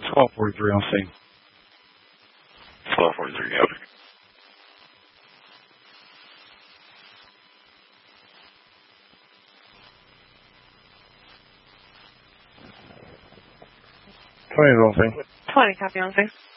1243 on scene. 1243, okay. On scene. 20, copy on scene.